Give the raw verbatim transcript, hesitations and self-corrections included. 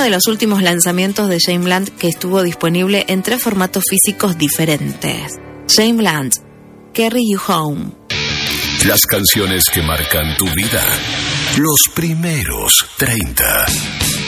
de los últimos lanzamientos de James Blunt que estuvo disponible en tres formatos físicos diferentes. James Blunt, Carry You Home. Las canciones que marcan tu vida. Los primeros treinta.